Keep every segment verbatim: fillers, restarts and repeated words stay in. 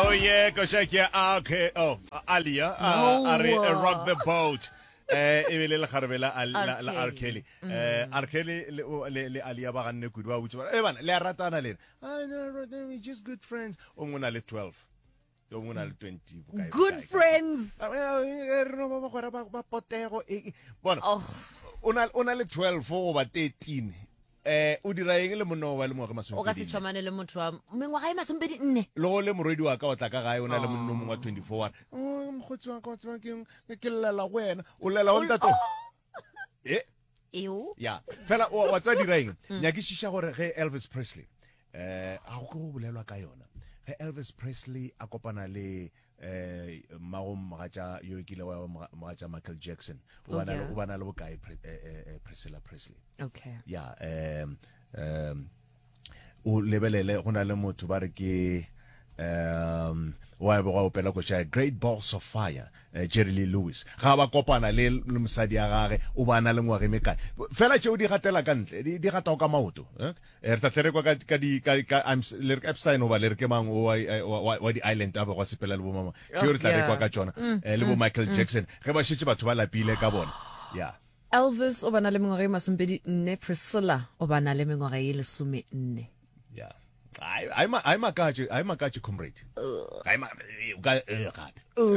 Oh yeah, Koshaki, okay. Oh, Alia, No. uh, Ari, uh, rock the boat. Eh, e le le kharabela la la R. R Kelly. Eh, R Kelly le le le Alia ba ganne kudwa utsi ba. Eh bana, le ratana le. Ah no, we just good friends. O mona le twelve. O mona le twenty. Good friends. Ah, eh, no ba ba ba ba potego. Bona. Oh. Ona ona le twelve o ba thirteen. Eh o dira eng le monna wa le mo ga masong. O ka se tshomane le motho wa mengwaga e masompedi nne. Lo le moredi wa ka o tla ka gae o na le monna mongwe wa twenty-four. Oh mkhotsi wa ka o tswa ke ke lela wena o lela o ntato. Eh Eo. ya fela wa tswa dira eng nya ke shisha gore ge Elvis Presley eh a go go bolelwa ka yona ge Elvis Presley a kopana le eh magom magaja yo kile wa magaja Michael Jackson o bana o bana le bokae Priscilla Presley. Okay. Ya um um o lebelele gona le motho ba re ke um wa ba go pela go sha Great Balls of Fire uh, Jerry Lee Lewis ga ba kopana le mosadi ya gage o bana le ngwage me kae fela tšeo di gatela ka ntle di di gata ka maoto eh re tla tlere kwa ka di ka I'm Epstein o ba le re ke mang o wa di island aba go sepela le bo mama tšeo re tla re kwa ka tsona le bo Michael Jackson ge ba shitse batho ba lapile ka bona ya Elvis o bana le mengwaga e masompedi nne, Priscilla o bana le mengwaga e lesome nne. ya ai ai ma ai makaje ai makaje comrade ai ma ga ga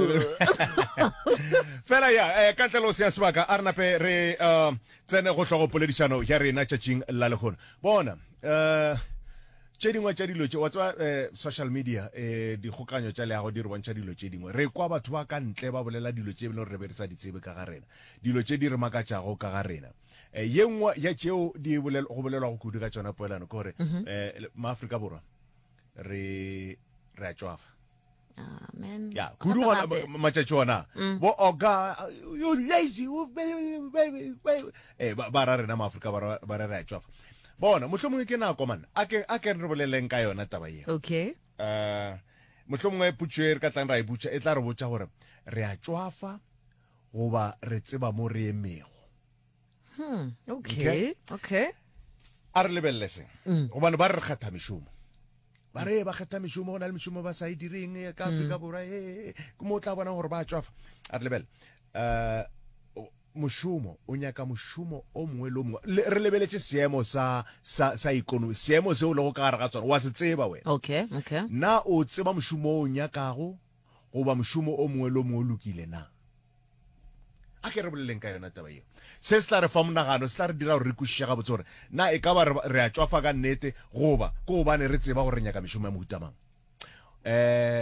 fela ya eh ka tlelo se sebaka arna pe re uh tsene go hlogo poledišano ya rena tšatšing la legona bona uh tšedingwe tša dilo tše wa tswa social media eh di gokanyo tša leago di re bontšha dilo tše dingwe re kwa batho ba ka ntle ba bolela dilo tše bile re beretsa ditsebe ka ga rena dilo tše di re makatšago ka ga rena eh yengwa ya tšeo di bolela go bolelwa go kudu ka tsona poelano kore eh maAfrika borwa re re a tswafa Amen. ya kudu gona matšatšona bo oga you lazy baby eh ba ra rena maAfrika ba re a tswafa bona mohlomongwe ke nako man a ke a ke re boleleng ka yona taba ye Okay. eh mohlomongwe putšwe ka tlang ra e butša e tla re botša gore re a tswafa goba re tseba mo re emego Hmm. Okay. Okay. a re lebelele seng gobane ba re kgatha mešomo ba re ba kgetha mešomo go na le mešomo ba sa e direng ka Afrika borwa e ke mo tla bona gore ba tswafa a re lebele eh moshumo o nyaka moshumo o mongwe le mongwe re lebeletse seemo sa sa sa ikonomi seemo se o le go ka gare ga tsona wa se tseba wena Okay. Okay. na o tseba moshumo o nyakago go ba moshumo o mongwe le mongwe o lokile na a ke re boleleng ka yona taba eo se se tla re fa monagano se tla re dira gore re kwešiša gabotse gore na e ka ba re a tswafa ka nnete goba ke gobane re tseba gore re nyaka mešomo ya mohutamang um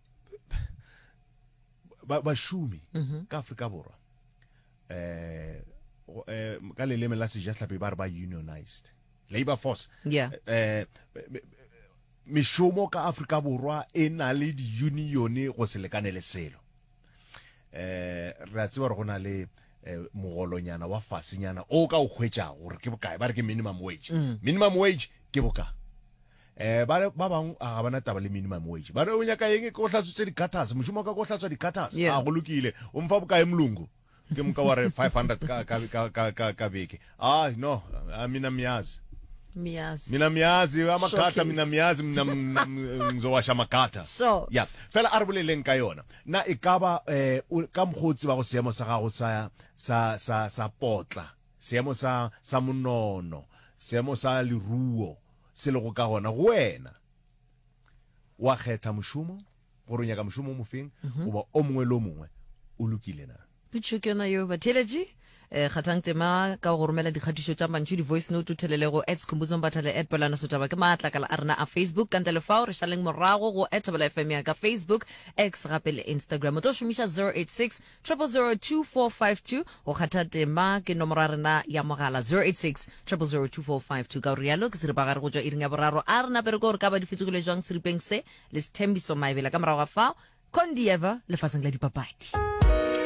bašomi ka Afrika borwa eh eh ka leleme la sejatlhapi ba re ba unionized labor force Yeah. eh mishomo ka Afrika borwa e na le di union go se lekane le selo eh re a tseba re gona le mogolonyana wa fasinyana o ka o hwetša gore ke bokae ba re ke minimum wage minimum wage ke boka eh ba ba bang a bana taba le minimum wage ba re o nyaka eng go hlatswa di cutters moshomo ka go hlatswa di cutters a go lokile o mfa bokae mlungu ke mka wa re five hundred ka ka ka ka ka beke ah no mina miyazi Miyazi. mina miyazi amakata mina miyazi mina ngizowasha makata So ya fela arboleleng ka yona na ekaba eh ka mogotsi ba go seemo sa gago sa sa sa sa potla seemo sa sa monono seemo sa leruo se le go ka gona go wena wa kgetha moshumo go ronya ka moshumo mo feng goba o mongwe lo mongwe o lokile na Puchukena yo bateleji eh khatang tema ka go romela dikgatiso tsa mantšu di voice note uthelele go at Skhumbuzo Mbathala at Bolana Sotaba ke maatla ka la arna a Facebook ka ntele fa o re shaleng morago go at Bala F M ya ka Facebook X gape le Instagram o tlo shumisha zero eight six zero zero zero two four five two go khatha tema ke nomoro ya rena ya mogala zero eight six zero zero zero two four five two ka rialo ke se re ba gare go tswa iring ya boraro a rena pere go re ka ba di fitugile jwang seripeng se le Sthembiso Maebela ka morago ga fa Kondieva le faseng la dipapadi.